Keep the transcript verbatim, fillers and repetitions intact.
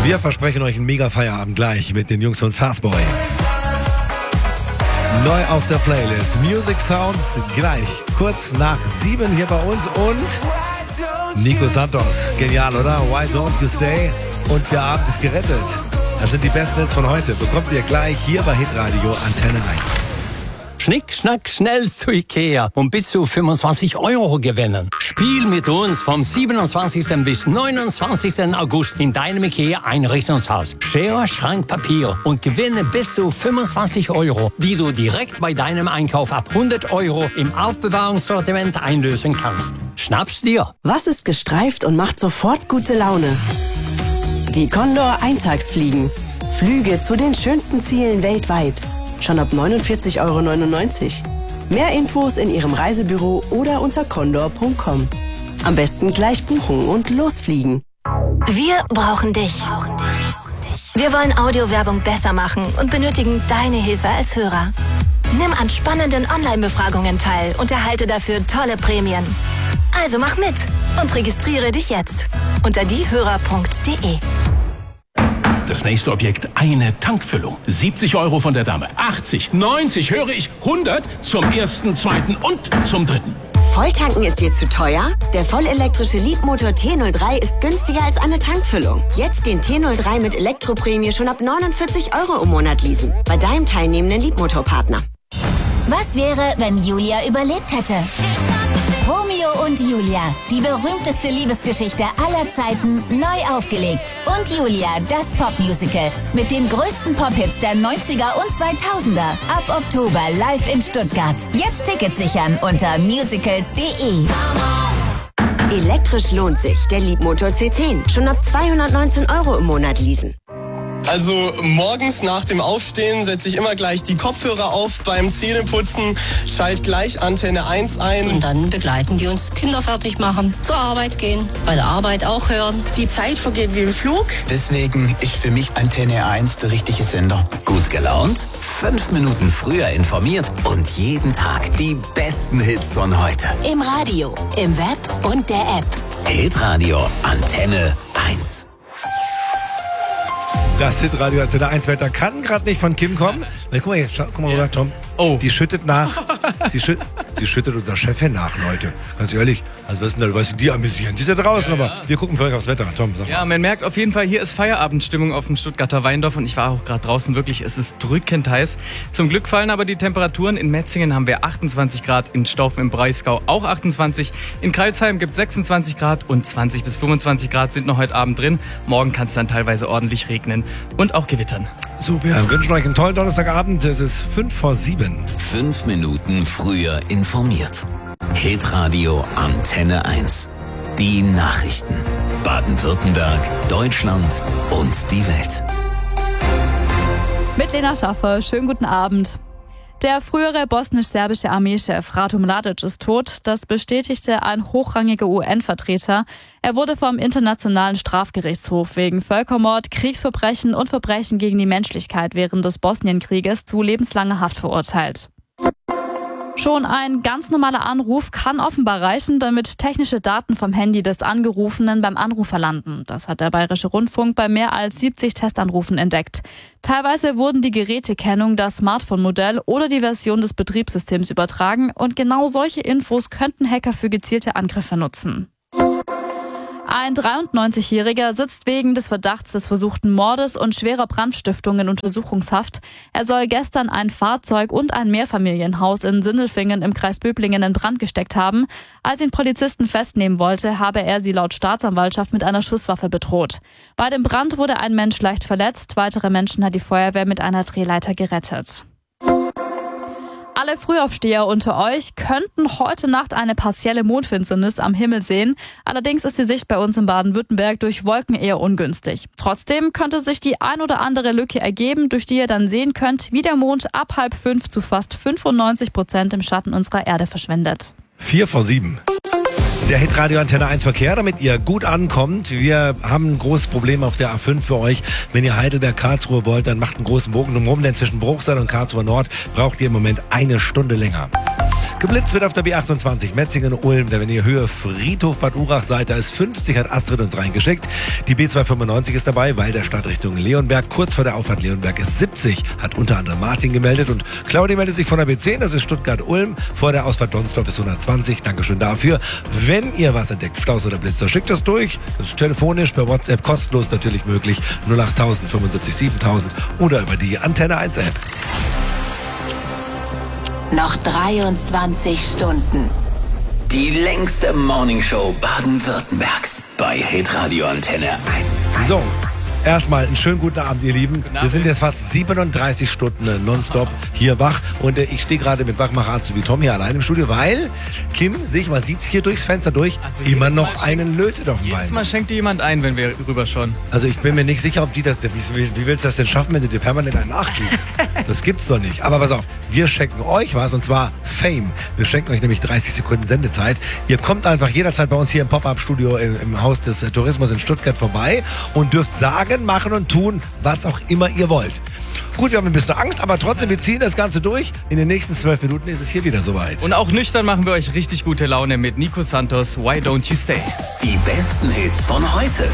Wir versprechen euch einen mega Feierabend gleich mit den Jungs von Fastboy. Neu auf der Playlist. Music Sounds gleich. Kurz nach sieben hier bei uns und Nico Santos. Genial, oder? Why don't you stay? Und der Abend ist gerettet. Das sind die besten Hits von heute. Bekommt ihr gleich hier bei Hitradio Antenne eins. Schnick, schnack, schnell zu Ikea und bis zu fünfundzwanzig Euro gewinnen. Spiel mit uns vom siebenundzwanzigsten bis neunundzwanzigsten August in deinem Ikea Einrichtungshaus. Schere, Schrank, Papier und gewinne bis zu fünfundzwanzig Euro, die du direkt bei deinem Einkauf ab hundert Euro im Aufbewahrungssortiment einlösen kannst. Schnapp's dir. Was ist gestreift und macht sofort gute Laune? Die Condor Eintagsfliegen. Flüge zu den schönsten Zielen weltweit. Schon ab neunundvierzig Euro neunundneunzig. Mehr Infos in Ihrem Reisebüro oder unter condor punkt com. Am besten gleich buchen und losfliegen. Wir brauchen dich. Wir wollen Audiowerbung besser machen und benötigen deine Hilfe als Hörer. Nimm an spannenden Online-Befragungen teil und erhalte dafür tolle Prämien. Also mach mit und registriere dich jetzt unter diehörer punkt de. Das nächste Objekt, eine Tankfüllung. siebzig Euro von der Dame. achtzig, neunzig, höre ich, hundert zum ersten, zweiten und zum dritten. Volltanken ist dir zu teuer? Der vollelektrische Leapmotor T null drei ist günstiger als eine Tankfüllung. Jetzt den T null drei mit Elektroprämie schon ab neunundvierzig Euro im Monat leasen. Bei deinem teilnehmenden Leapmotor-Partner. Was wäre, wenn Julia überlebt hätte? Romeo und Julia, die berühmteste Liebesgeschichte aller Zeiten, neu aufgelegt. Und Julia, das Popmusical mit den größten Pop-Hits der neunziger und zweitausender. Ab Oktober live in Stuttgart. Jetzt Tickets sichern unter musicals punkt de. Elektrisch lohnt sich. Der Leapmotor C zehn. Schon ab zweihundertneunzehn Euro im Monat leasen. Also morgens nach dem Aufstehen setze ich immer gleich die Kopfhörer auf beim Zähneputzen, schalte gleich Antenne eins ein. Und dann begleiten die uns, Kinder fertig machen, zur Arbeit gehen, bei der Arbeit auch hören. Die Zeit vergeht wie im Flug. Deswegen ist für mich Antenne eins der richtige Sender. Gut gelaunt, fünf Minuten früher informiert und jeden Tag die besten Hits von heute. Im Radio, im Web und der App. Hitradio Antenne eins. Das Hitradio Antenne eins Wetter kann gerade nicht von Kim kommen. Weil, guck mal hier, schau, guck mal rüber, Tom. Oh. Die schüttet nach. sie, schütt, sie schüttet unserer Chefin nach, Leute. Ganz ehrlich, also was ist denn da, weißt du, die amüsieren. Sie ist ja draußen, ja, aber ja. Wir gucken für euch aufs Wetter. Tom, sag mal. Ja, man merkt auf jeden Fall, hier ist Feierabendstimmung auf dem Stuttgarter Weindorf und ich war auch gerade draußen, wirklich, es ist drückend heiß. Zum Glück fallen aber die Temperaturen. In Metzingen haben wir achtundzwanzig Grad, in Staufen im Breisgau auch achtundzwanzig. In Crailsheim gibt es sechsundzwanzig Grad und zwanzig bis fünfundzwanzig Grad sind noch heute Abend drin. Morgen kann es dann teilweise ordentlich regnen und auch gewittern. So, wir wünschen euch einen tollen Donnerstagabend. Es ist fünf vor sieben. Fünf Minuten früher informiert. Hitradio Antenne eins. Die Nachrichten. Baden-Württemberg, Deutschland und die Welt. Mit Lena Schaffer, schönen guten Abend. Der frühere bosnisch-serbische Armeechef Ratko Mladic ist tot. Das bestätigte ein hochrangiger U N-Vertreter. Er wurde vom Internationalen Strafgerichtshof wegen Völkermord, Kriegsverbrechen und Verbrechen gegen die Menschlichkeit während des Bosnienkrieges zu lebenslanger Haft verurteilt. Schon ein ganz normaler Anruf kann offenbar reichen, damit technische Daten vom Handy des Angerufenen beim Anrufer landen. Das hat der Bayerische Rundfunk bei mehr als siebzig Testanrufen entdeckt. Teilweise wurden die Gerätekennung, das Smartphone-Modell oder die Version des Betriebssystems übertragen und genau solche Infos könnten Hacker für gezielte Angriffe nutzen. Ein dreiundneunzigjähriger sitzt wegen des Verdachts des versuchten Mordes und schwerer Brandstiftung in Untersuchungshaft. Er soll gestern ein Fahrzeug und ein Mehrfamilienhaus in Sindelfingen im Kreis Böblingen in Brand gesteckt haben. Als ihn Polizisten festnehmen wollte, habe er sie laut Staatsanwaltschaft mit einer Schusswaffe bedroht. Bei dem Brand wurde ein Mensch leicht verletzt. Weitere Menschen hat die Feuerwehr mit einer Drehleiter gerettet. Alle Frühaufsteher unter euch könnten heute Nacht eine partielle Mondfinsternis am Himmel sehen. Allerdings ist die Sicht bei uns in Baden-Württemberg durch Wolken eher ungünstig. Trotzdem könnte sich die ein oder andere Lücke ergeben, durch die ihr dann sehen könnt, wie der Mond ab halb fünf zu fast fünfundneunzig Prozent im Schatten unserer Erde verschwindet. Vier vor sieben. Der Hitradio Antenne eins Verkehr, damit ihr gut ankommt. Wir haben ein großes Problem auf der A fünf für euch. Wenn ihr Heidelberg-Karlsruhe wollt, dann macht einen großen Bogen drumherum, denn zwischen Bruchsal und Karlsruhe Nord braucht ihr im Moment eine Stunde länger. Geblitzt wird auf der B achtundzwanzig Metzingen-Ulm, da wenn ihr Höhe Friedhof Bad Urach seid, da ist fünfzig, hat Astrid uns reingeschickt. Die B zweihundertfünfundneunzig ist dabei, weil der Stadtrichtung Leonberg, kurz vor der Auffahrt Leonberg ist siebzig, hat unter anderem Martin gemeldet und Claudia meldet sich von der B zehn, das ist Stuttgart-Ulm, vor der Ausfahrt Donsdorf ist hundertzwanzig, Dankeschön dafür. Wenn ihr was entdeckt, Staus oder Blitzer, schickt das durch, das ist telefonisch, per WhatsApp, kostenlos natürlich möglich, null acht null null fünfundsiebzig siebentausend oder über die Antenne eins App. Noch dreiundzwanzig Stunden. Die längste Morningshow Baden-Württembergs bei Hitradio Antenne eins. So, erstmal einen schönen guten Abend, ihr Lieben. Wir sind jetzt fast siebenunddreißig Stunden nonstop hier wach und äh, ich stehe gerade mit Wachmacher wie Tom hier allein im Studio, weil Kim sich, man sieht es hier durchs Fenster durch, also immer noch schenkt, einen Lötet auf dem Bein. Jedes Mal schenkt dir jemand ein, wenn wir rüberschauen. Also ich bin mir nicht sicher, ob die das, wie, wie willst du das denn schaffen, wenn du dir permanent einen nachgibst? Das gibt's doch nicht. Aber pass auf, wir schenken euch was und zwar Fame. Wir schenken euch nämlich dreißig Sekunden Sendezeit. Ihr kommt einfach jederzeit bei uns hier im Pop-Up-Studio im, im Haus des äh, Tourismus in Stuttgart vorbei und dürft sagen, machen und tun, was auch immer ihr wollt. Gut, wir haben ein bisschen Angst, aber trotzdem, wir ziehen das Ganze durch. In den nächsten zwölf Minuten ist es hier wieder soweit. Und auch nüchtern machen wir euch richtig gute Laune mit Nico Santos, Why Don't You Stay? Die besten Hits von heute